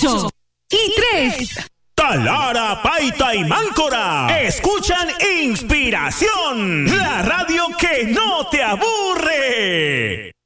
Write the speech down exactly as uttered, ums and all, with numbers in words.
ocho y tres. Talara, Paita y Máncora escuchan Inspiración, la radio que no te aburre.